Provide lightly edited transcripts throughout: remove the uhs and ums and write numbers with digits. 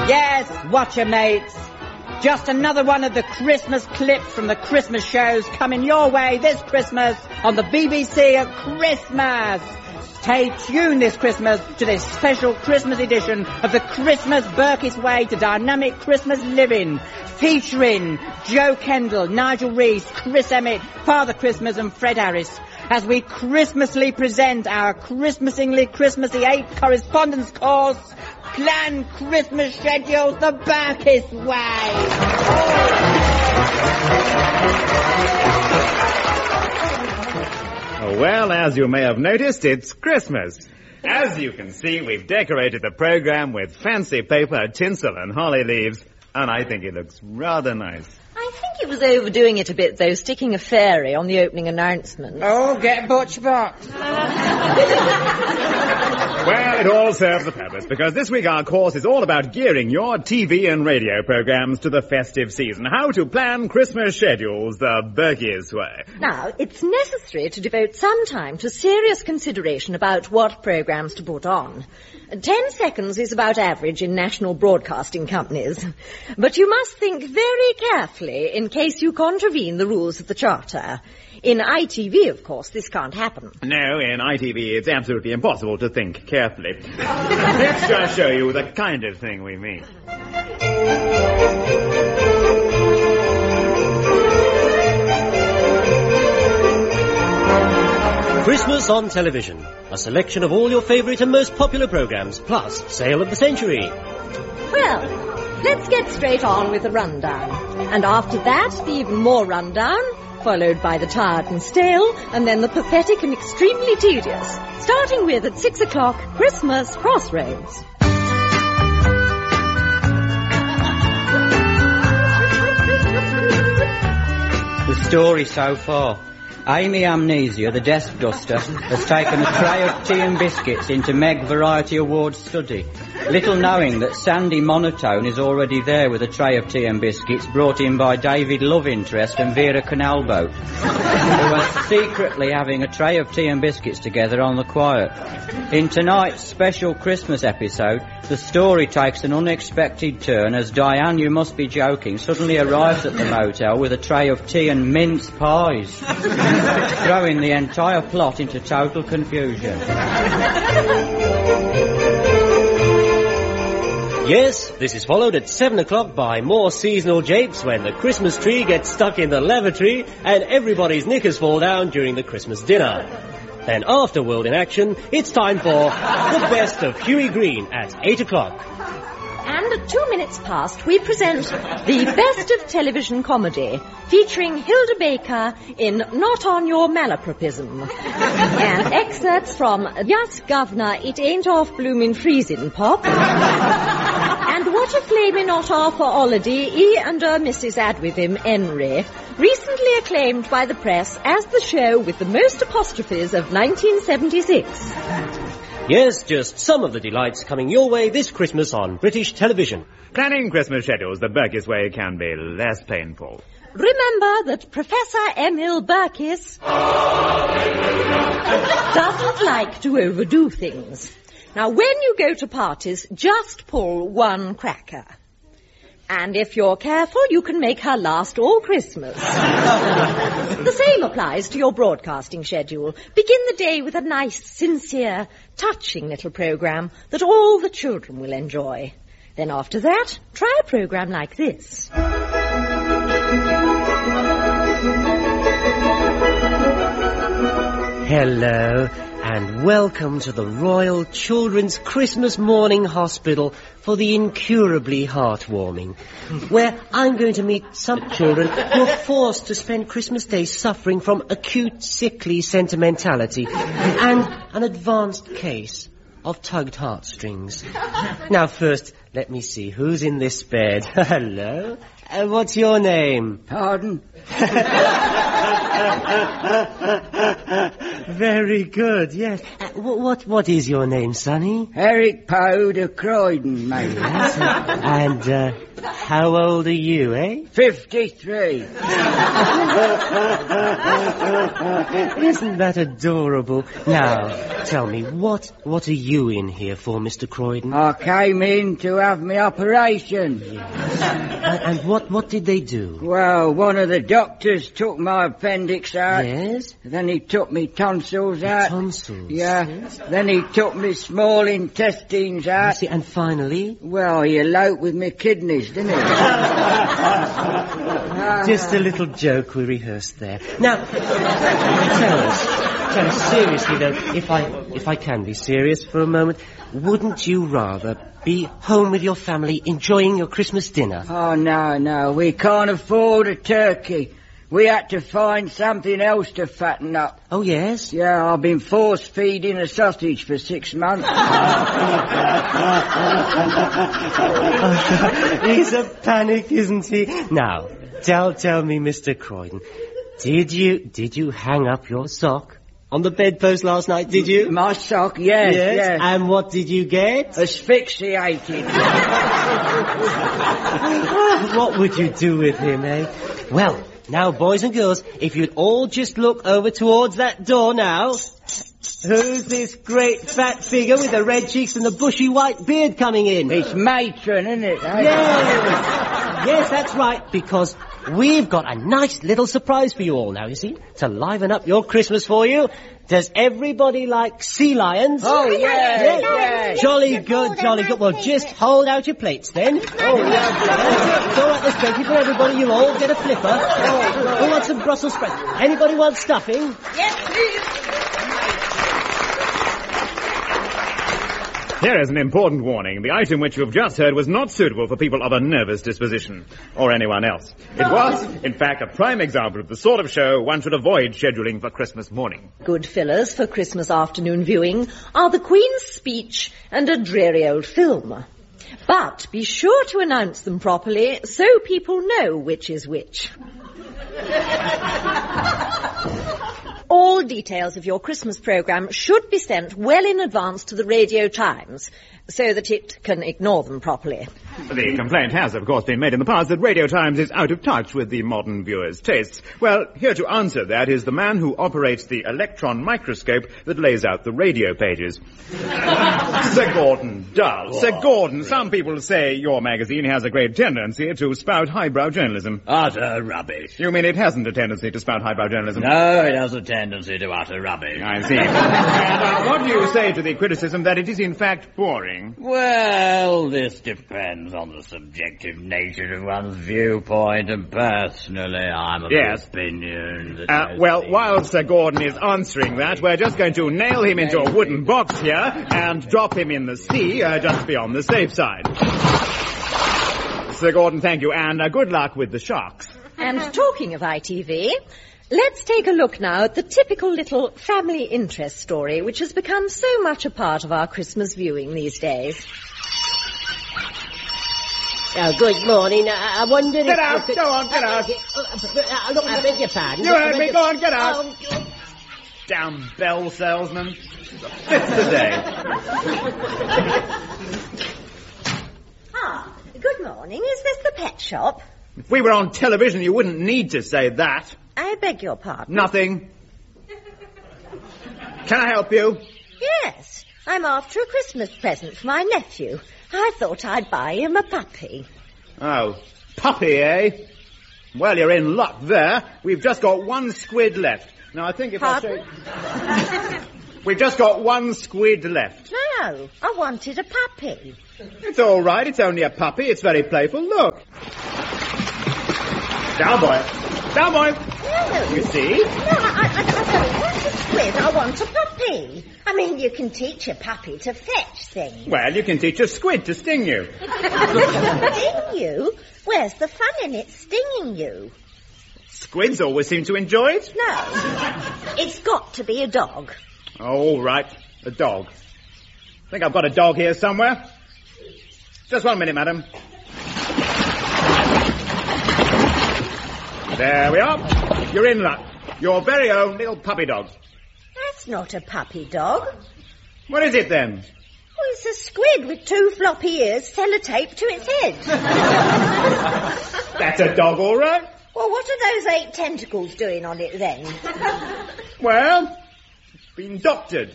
Yes, watch your mates. Just another one of the Christmas clips from the Christmas shows coming your way this Christmas on the BBC at Christmas. Stay tuned this Christmas to this special Christmas edition of the Christmas Burkiss Way to Dynamic Christmas Living, featuring Joe Kendall, Nigel Rees, Chris Emmett, Father Christmas and Fred Harris, as we Christmasly present our Christmasingly Christmassy 8 correspondence course, Planned Christmas Schedules the Burkiss Way. Well, as you may have noticed, it's Christmas. As you can see, we've decorated the program with fancy paper, tinsel and holly leaves, and I think it looks rather nice. I think it was overdoing it a bit, though, sticking a fairy on the opening announcement. Oh, get Butch Box. Well, it all serves the purpose, because this week our course is all about gearing your TV and radio programs to the festive season. How to plan Christmas schedules the Burkiss way. Now, it's necessary to devote some time to serious consideration about what programs to put on. 10 seconds is about average in national broadcasting companies. But you must think very carefully in case you contravene the rules of the Charter. In ITV, of course, this can't happen. No, in ITV it's absolutely impossible to think carefully. Let's just show you the kind of thing we mean. Christmas on Television. A selection of all your favourite and most popular programmes, plus Sale of the Century. Well, let's get straight on with the rundown. And after that, the even more rundown, followed by the tired and stale, and then the pathetic and extremely tedious. Starting with, at 6 o'clock, Christmas Crossroads. The story so far. Amy Amnesia, the desk duster, has taken a tray of tea and biscuits into Meg Variety Awards study, little knowing that Sandy Monotone is already there with a tray of tea and biscuits brought in by David Love Interest and Vera Canalboat, who are secretly having a tray of tea and biscuits together on the quiet. In tonight's special Christmas episode, the story takes an unexpected turn as Diane, you must be joking, suddenly arrives at the motel with a tray of tea and mince pies, throwing the entire plot into total confusion. Yes, this is followed at 7 o'clock by more seasonal japes when the Christmas tree gets stuck in the lavatory and everybody's knickers fall down during the Christmas dinner. Then after World in Action, it's time for the best of Huey Green at 8 o'clock. And at 2 minutes past, we present the best of television comedy, featuring Hilda Baker in Not On Your Malapropism, and excerpts from Yes, Governor, It Ain't Off Bloomin' Freezin' Pop, and What a Flamey Not Off for Holiday, E and Mrs. Adwivim Henry, recently acclaimed by the press as the show with the most apostrophes of 1976. Yes, just some of the delights coming your way this Christmas on British television. Planning Christmas schedules the Burkiss way can be less painful. Remember that Professor Emil Burkiss doesn't like to overdo things. Now, when you go to parties, just pull one cracker. And if you're careful, you can make her last all Christmas. The same applies to your broadcasting schedule. Begin the day with a nice, sincere, touching little program that all the children will enjoy. Then after that, try a program like this. Hello, and welcome to the Royal Children's Christmas Morning Hospital for the incurably heartwarming, where I'm going to meet some children who are forced to spend Christmas Day suffering from acute sickly sentimentality and an advanced case of tugged heartstrings. Now first, let me see who's in this bed. Hello? What's your name? Pardon? Very good, yes. What is your name, Sonny? Eric Poe de Croydon, mate. Yes. And, how old are you, eh? 53. Isn't that adorable? Now, tell me, what are you in here for, Mr. Croydon? I came in to have my operation. And what did they do? Well, one of the doctors took my appendix out. Yes? Then he took me tonsils out. Tonsils? Yeah. Yes. Then he took me small intestines out. And finally? Well, he eloped with my kidneys, didn't he? Just a little joke we rehearsed there. Now, tell us seriously though, if I can be serious for a moment, wouldn't you rather be home with your family enjoying your Christmas dinner? Oh, no, we can't afford a turkey. We had to find something else to fatten up. Oh, yes? Yeah, I've been force-feeding a sausage for 6 months. He's a panic, isn't he? Now, tell me, Mr. Croydon, did you hang up your sock on the bedpost last night, did you? My sock, yes. And what did you get? Asphyxiated. What would you do with him, eh? Well, now, boys and girls, if you'd all just look over towards that door now. Who's this great fat figure with the red cheeks and the bushy white beard coming in? It's Matron, isn't it? Yes, that's right, because we've got a nice little surprise for you all now, you see, to liven up your Christmas for you. Does everybody like sea lions? Oh, yeah. Jolly good. Well, just hold out your plates then. Oh, yeah. It's all right, there's plenty for everybody. You'll all get a flipper. Who wants some Brussels sprouts? Anybody want stuffing? Yes, please. Here is an important warning. The item which you have just heard was not suitable for people of a nervous disposition, or anyone else. It was, in fact, a prime example of the sort of show one should avoid scheduling for Christmas morning. Good fillers for Christmas afternoon viewing are the Queen's Speech and a dreary old film. But be sure to announce them properly so people know which is which. All details of your Christmas programme should be sent well in advance to the Radio Times, so that it can ignore them properly. The complaint has, of course, been made in the past that Radio Times is out of touch with the modern viewer's tastes. Well, here to answer that is the man who operates the electron microscope that lays out the radio pages. Sir Gordon Dull. Sir Gordon, some people say your magazine has a great tendency to spout highbrow journalism. Utter rubbish. You mean it hasn't a tendency to spout highbrow journalism? No, it has a tendency to utter rubbish. I see. And what do you say to the criticism that it is in fact boring? Well, this depends on the subjective nature of one's viewpoint, and personally I'm of the opinion that... Well, while Sir Gordon is answering that, we're just going to nail him into a wooden box here and drop him in the sea, just to be on the safe side. Sir Gordon, thank you, and good luck with the sharks. And talking of ITV, let's take a look now at the typical little family interest story which has become so much a part of our Christmas viewing these days. Oh, good morning. I wondered Get out! Go on, get out! Look, I beg your pardon. You heard me, go on, get out! Damn bell salesman. The fifth today. Good morning. Is this the pet shop? If we were on television, you wouldn't need to say that. I beg your pardon. Nothing. Can I help you? Yes, I'm after a Christmas present for my nephew. I thought I'd buy him a puppy. Oh, puppy, eh? Well, you're in luck there. We've just got one squid left. Now, I think if Pardon? I say... We've just got one squid left. No, I wanted a puppy. It's all right. It's only a puppy. It's very playful. Look. Down, boy. Down, boy. No. You see? No, I don't want a squid. I want a puppy. I mean, you can teach a puppy to fetch things. Well, you can teach a squid to sting you. Sting you? Where's the fun in it stinging you? Squids always seem to enjoy it. No. It's got to be a dog. All right. A dog. I think I've got a dog here somewhere. Just 1 minute, madam. There we are. You're in luck. Your very own little puppy dog. That's That's not a puppy dog. What is it then? Well, it's a squid with 2 floppy ears sellotaped to its head. That's a dog, all right. Well, what are those 8 tentacles doing on it then? Well, been doctored.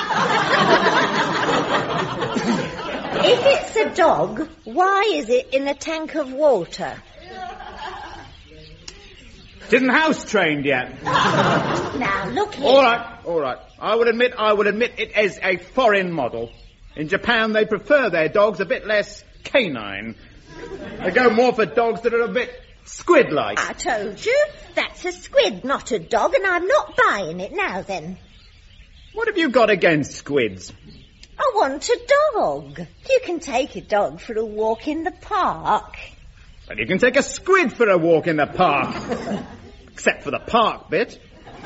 If it's a dog, why is it in a tank of water? It isn't house-trained yet. Now, look here. All right. I will admit it is a foreign model. In Japan, they prefer their dogs a bit less canine. They go more for dogs that are a bit squid-like. I told you, that's a squid, not a dog, and I'm not buying it now then. What have you got against squids? I want a dog. You can take a dog for a walk in the park. But you can take a squid for a walk in the park. Except for the park bit.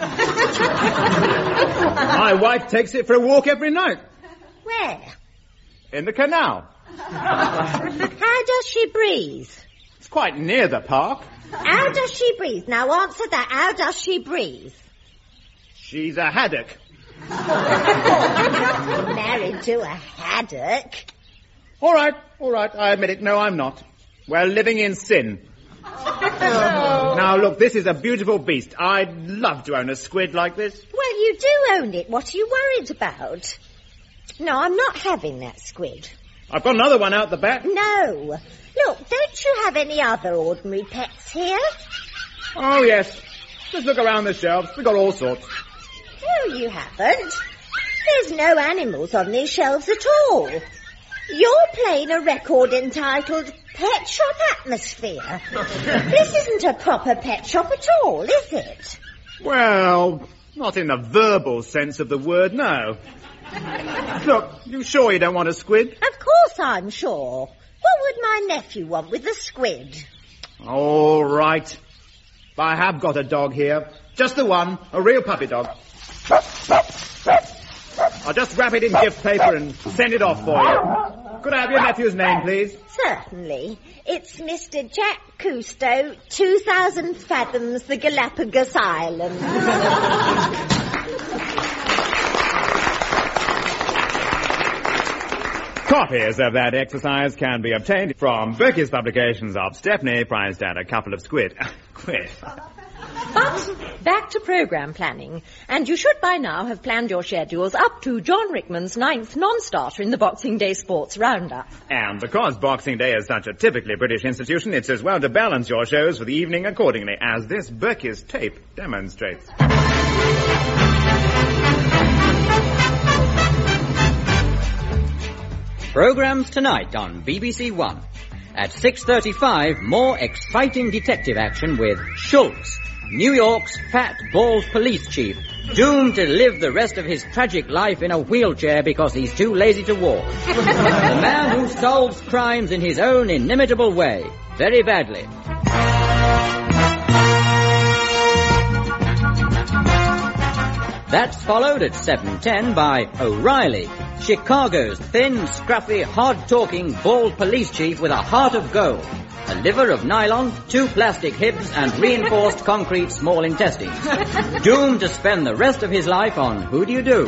My wife takes it for a walk every night. Where? In the canal. How does she breathe? It's quite near the park. How does she breathe? Now answer that. How does she breathe? She's a haddock. Married to a haddock. All right. I admit it. No, I'm not. We're living in sin. Now, look, this is a beautiful beast. I'd love to own a squid like this. Well, you do own it. What are you worried about? No, I'm not having that squid. I've got another one out the back. No. Look, don't you have any other ordinary pets here? Oh, yes. Just look around the shelves. We've got all sorts. No, you haven't. There's no animals on these shelves at all. You're playing a record entitled Pet Shop Atmosphere. This isn't a proper pet shop at all, is it? Well, not in the verbal sense of the word, no. Look, you sure you don't want a squid? Of course I'm sure. What would my nephew want with a squid? All right. I have got a dog here. Just the one, a real puppy dog. I'll just wrap it in gift paper and send it off for you. Could I have your nephew's name, please? Certainly. It's Mr. Jack Cousteau, 2,000 fathoms the Galapagos Islands. Copies of that exercise can be obtained from Berkey's publications of Stepney, priced at a couple of quid. But back to programme planning. And you should by now have planned your schedules up to John Rickman's 9th non-starter in the Boxing Day Sports Roundup. And because Boxing Day is such a typically British institution, it's as well to balance your shows for the evening accordingly, as this Berkey's tape demonstrates. Programmes tonight on BBC One. At 6:35, more exciting detective action with Schultz, New York's fat, bald police chief, doomed to live the rest of his tragic life in a wheelchair because he's too lazy to walk. The man who solves crimes in his own inimitable way, very badly. That's followed at 7:10 by O'Reilly, Chicago's thin, scruffy, hard-talking, bald police chief with a heart of gold, a liver of nylon, 2 plastic hips, and reinforced concrete small intestines. Doomed to spend the rest of his life on Who Do You Do?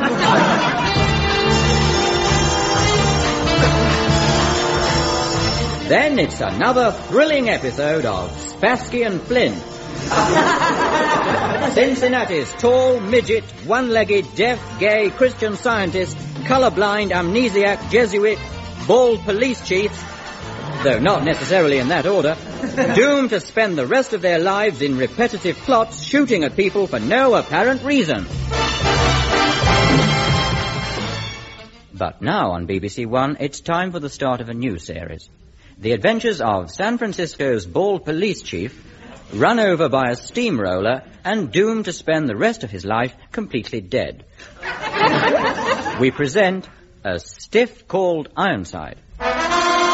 Then it's another thrilling episode of Spassky and Flynn. Cincinnati's tall, midget, one-legged, deaf, gay, Christian Scientist, colorblind, amnesiac, Jesuit, bald police chiefs, though not necessarily in that order, doomed to spend the rest of their lives in repetitive plots shooting at people for no apparent reason. But now on BBC One, it's time for the start of a new series. The adventures of San Francisco's bald police chief, run over by a steamroller and doomed to spend the rest of his life completely dead. We present A Stiff Called Ironside.